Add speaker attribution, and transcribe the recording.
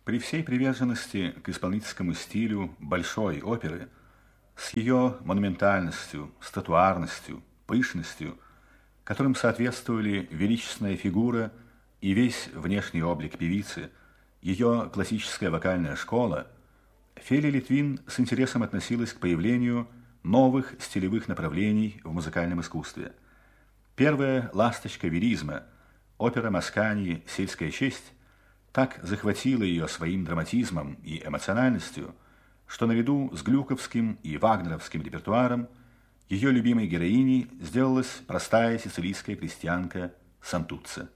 Speaker 1: При всей приверженности к исполнительскому стилю большой оперы, с ее монументальностью, статуарностью, пышностью, которым соответствовали величественная фигура и весь внешний облик певицы, ее классическая вокальная школа, Феля Литвин с интересом относилась к появлению новых стилевых направлений в музыкальном искусстве. Первая «Ласточка веризма», опера Маскани «Сельская честь» так захватила ее своим драматизмом и эмоциональностью, что наряду с глюковским и вагнеровским репертуаром ее любимой героиней сделалась простая сицилийская крестьянка Сантуцци.